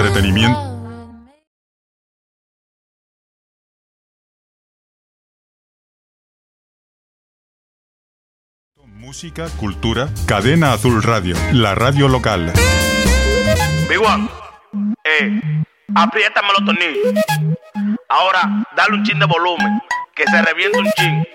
entretenimiento. Música, cultura, Cadena Azul Radio, la radio local. Big One, apriétame los tornillos. Ahora, dale un chin de volumen, que se reviente un chin.